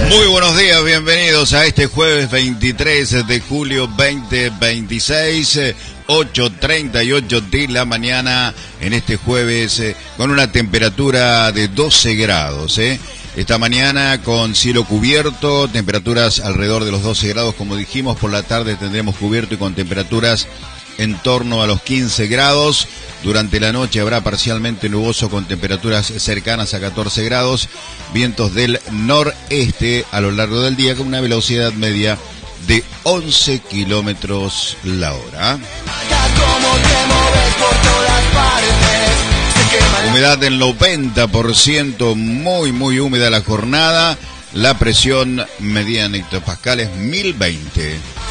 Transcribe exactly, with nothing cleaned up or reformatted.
Muy buenos días, bienvenidos a este jueves veintitrés de julio veinte veintiséis, ocho treinta y ocho de la mañana, en este jueves eh, con una temperatura de doce grados, ¿eh? Esta mañana con cielo cubierto, temperaturas alrededor de los doce grados, como dijimos. Por la tarde tendremos cubierto y con temperaturas en torno a los quince grados. Durante la noche habrá parcialmente nuboso con temperaturas cercanas a catorce grados. Vientos del noreste a lo largo del día con una velocidad media de once kilómetros la hora. Humedad del noventa por ciento, muy muy húmeda la jornada. La presión medida en hectopascales mil veinte.